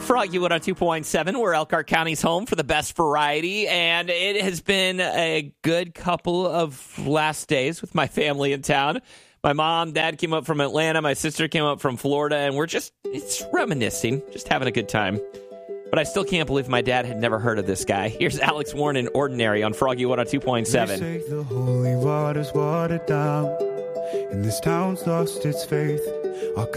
Froggy 102.7. We're Elkhart County's home for the best variety, and it has been a good couple of last days with my family in town. My mom, dad came up from Atlanta. My sister came up from Florida, and it's reminiscing, just having a good time. But I still can't believe my dad had never heard of this guy. Here's Alex Warren and Ordinary on Froggy 102.7. They say the holy water's watered down, and this town's lost its faith.